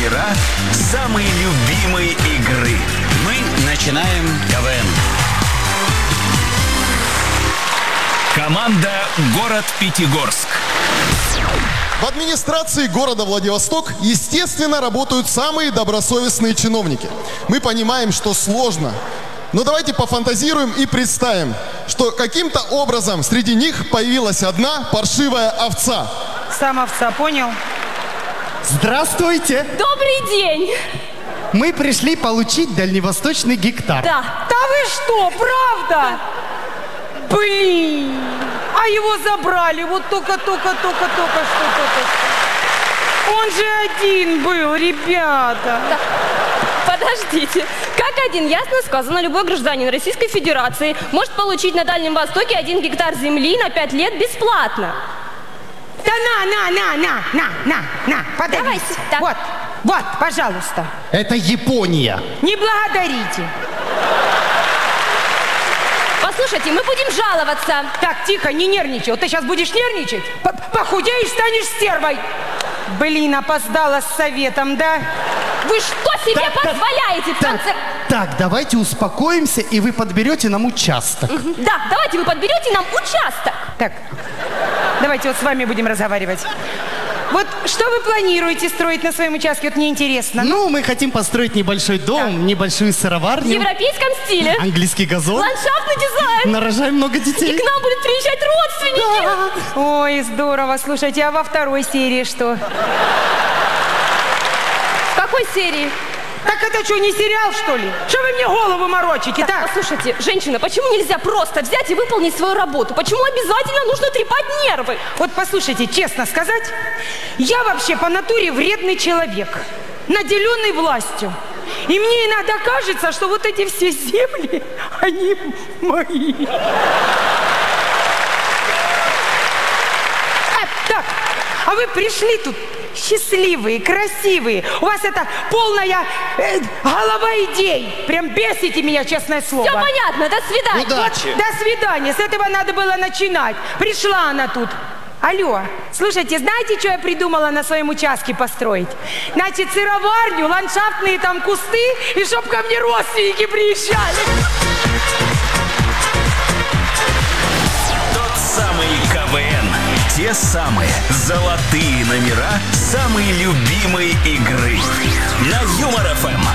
номера самой любимой игры. Мы начинаем КВН. Команда «Город Пятигорск». В администрации города Владивосток, естественно, работают самые добросовестные чиновники. Мы понимаем, что сложно. Но давайте пофантазируем и представим, что каким-то образом среди них появилась одна паршивая овца. Сам овца, понял? Здравствуйте! Добрый день! Мы пришли получить дальневосточный гектар. Да. Да вы что, правда? Блин! А его забрали вот только что. Он же один был, ребята. Да. Подождите. Как один, ясно сказано, любой гражданин Российской Федерации может получить на Дальнем Востоке 1 гектар земли на 5 лет бесплатно. Да на, подавись. Давайте, так. Вот, пожалуйста. Это Япония. Не благодарите. Послушайте, мы будем жаловаться. Так, тихо, не нервничай. Вот ты сейчас будешь нервничать, похудеешь, станешь стервой. Блин, опоздала с советом, да? Вы что себе позволяете в конце... Так, давайте успокоимся, и вы подберете нам участок. Да, давайте вы подберете нам участок. Так, давайте вот с вами будем разговаривать. Вот что вы планируете строить на своем участке? Вот мне интересно. Ну, мы хотим построить небольшой дом, небольшую В сыроварню, европейском стиле. английский газон. Ландшафтный дизайн. Нарожаем много И детей. к нам будут приезжать родственники. Ой, здорово. Слушайте, а во второй серии что? В какой серии? Так это что, не сериал, что ли? Что вы мне голову морочите, так? Послушайте, женщина, почему нельзя просто взять и выполнить свою работу? Почему обязательно нужно трепать нервы? Вот послушайте, честно сказать, я вообще по натуре вредный человек, наделенный властью. И мне иногда кажется, что вот эти все земли, они мои. Так, а вы пришли тут счастливые, красивые. У вас это полная голова идей. Прям бесите меня, честное слово. Все понятно, до свидания. Удачи. Вот, до свидания. С этого надо было начинать. Пришла она тут. Алло, слушайте, знаете, что я придумала на своем участке построить? Значит, сыроварню, ландшафтные там кусты, и чтоб ко мне родственники приезжали. Тот самый КВН. Те самые золотые номера самой любимой игры. На Юмор ФМ.